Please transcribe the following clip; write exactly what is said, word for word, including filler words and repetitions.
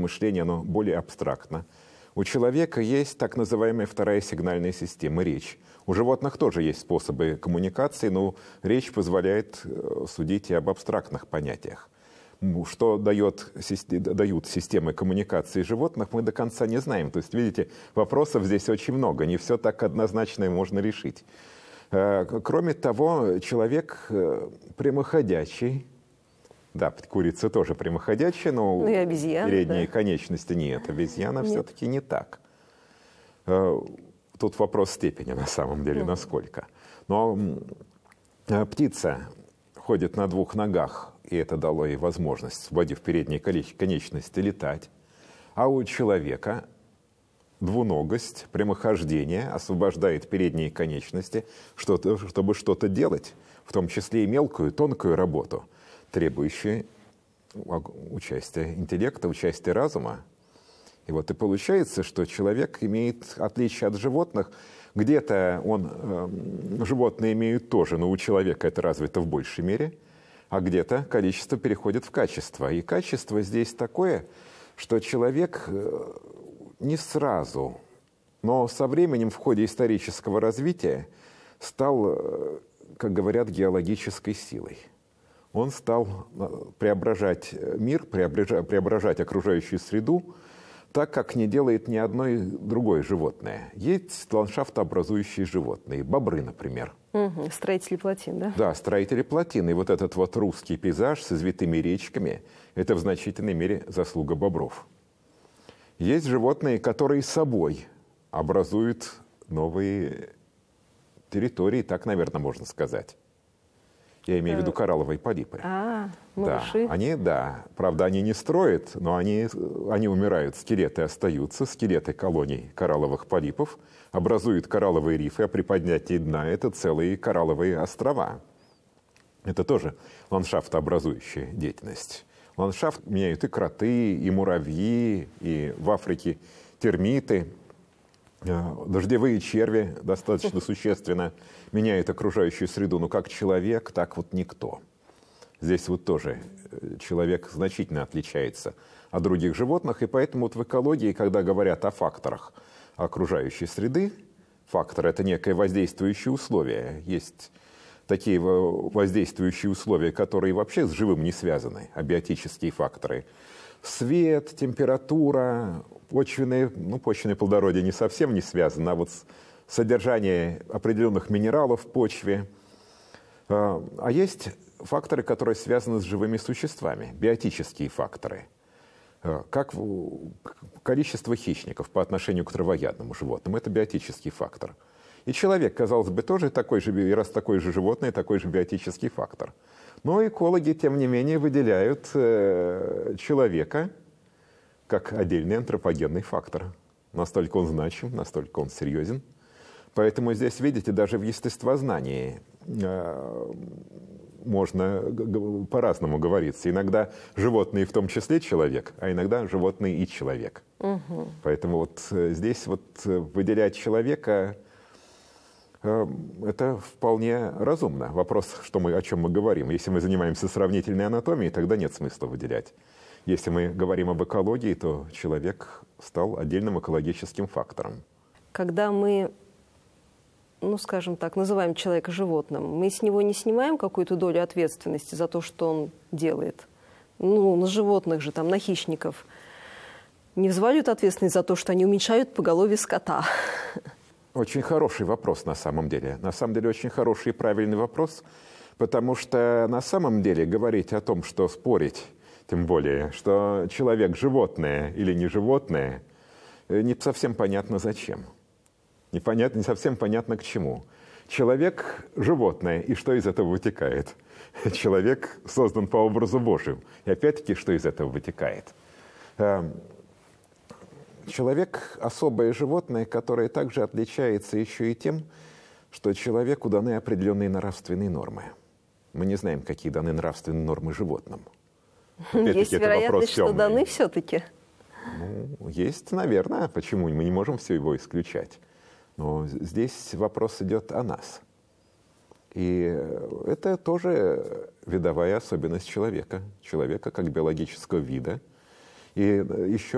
мышление, оно более абстрактно. У человека есть так называемая вторая сигнальная система – речь. У животных тоже есть способы коммуникации, но речь позволяет судить и об абстрактных понятиях. Что дает, дают системы коммуникации животных, мы до конца не знаем. То есть, видите, вопросов здесь очень много, не все так однозначно можно решить. Кроме того, человек прямоходячий. Да, курица тоже прямоходячая, но ну, и обезьяна, передние да. конечности нет. Обезьяна нет. все-таки не так. Тут вопрос степени, на самом деле, насколько. Но птица ходит на двух ногах, и это дало ей возможность, освободив передние конечности, летать. А у человека двуногость, прямохождение освобождает передние конечности, чтобы что-то делать, в том числе и мелкую, тонкую работу, требующую участия интеллекта, участия разума. И вот и получается, что человек имеет отличие от животных. Где-то он, э, животные имеют тоже, но у человека это развито в большей мере, а где-то количество переходит в качество. И качество здесь такое, что человек не сразу, но со временем в ходе исторического развития стал, как говорят, геологической силой. Он стал преображать мир, преображать окружающую среду, так как не делает ни одно другое животное. Есть ландшафтообразующие животные, бобры, например. Угу. Строители плотин, да? Да, строители плотин. И вот этот вот русский пейзаж с извитыми речками – это в значительной мере заслуга бобров. Есть животные, которые собой образуют новые территории, так, наверное, можно сказать. Я имею в виду коралловые полипы. А, малыши. Да, они, да. Правда, они не строят, но они, они умирают, скелеты остаются, скелеты колоний коралловых полипов образуют коралловые рифы, а при поднятии дна это целые коралловые острова. Это тоже ландшафтообразующая деятельность. Ландшафт меняют и кроты, и муравьи, и в Африке термиты. Дождевые черви достаточно существенно меняют окружающую среду, но как человек, так вот никто. Здесь вот тоже человек значительно отличается от других животных, и поэтому вот в экологии, когда говорят о факторах окружающей среды, фактор – это некое воздействующее условие. Есть такие воздействующие условия, которые вообще с живым не связаны, абиотические факторы. Свет, температура, почвенное, ну, почвенное плодородие не совсем не связано, а вот содержание определенных минералов в почве. А есть факторы, которые связаны с живыми существами, биотические факторы. Как количество хищников по отношению к травоядному животному. Это биотический фактор. И человек, казалось бы, тоже такой же, и раз такое же животное, такой же биотический фактор. Но экологи, тем не менее, выделяют э, человека как отдельный антропогенный фактор. Настолько он значим, настолько он серьезен. Поэтому здесь, видите, даже в естествознании э, можно по-разному говориться. Иногда животные в том числе человек, а иногда животные и человек. Угу. Поэтому вот здесь вот выделять человека э, это вполне разумно. Вопрос, что мы, о чем мы говорим. Если мы занимаемся сравнительной анатомией, тогда нет смысла выделять. Если мы говорим об экологии, то человек стал отдельным экологическим фактором. Когда мы, ну, скажем так, называем человека животным, мы с него не снимаем какую-то долю ответственности за то, что он делает? Ну, на животных же, там, на хищников. Не взваливают ответственность за то, что они уменьшают поголовье скота? Очень хороший вопрос на самом деле. На самом деле очень хороший и правильный вопрос, потому что на самом деле говорить о том, что спорить, тем более, что человек животное или не животное, не совсем понятно зачем. Непонятно, не совсем понятно к чему. Человек – животное, и что из этого вытекает? Человек создан по образу Божию. И опять-таки, что из этого вытекает? Человек – особое животное, которое также отличается еще и тем, что человеку даны определенные нравственные нормы. Мы не знаем, какие даны нравственные нормы животным. Есть вероятность, что даны все-таки? Ну, есть, наверное. Почему? Мы не можем все его исключать. Но здесь вопрос идет о нас. И это тоже видовая особенность человека. Человека как биологического вида. И еще